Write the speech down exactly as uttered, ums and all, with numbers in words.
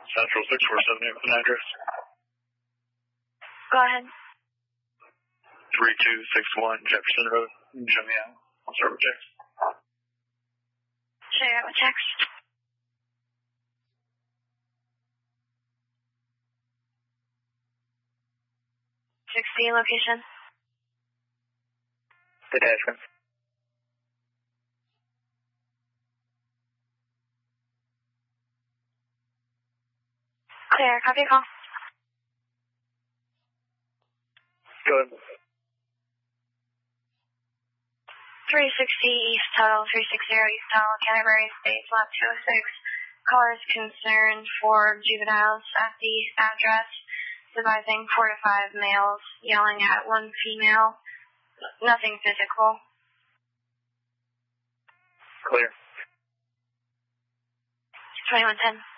Central six four seven eight with an address. Go ahead. three two six one Jefferson Road, Jamiel. I'll start with text. Show you out with text. sixty location. Detachment. Clear. Copy call. Go ahead. three sixty East Tuttle, three sixty East Tuttle, Canterbury State, Lot two oh six. Caller is concerned for juveniles at the address, advising four to five males yelling at one female. Nothing physical. Clear. twenty-one ten.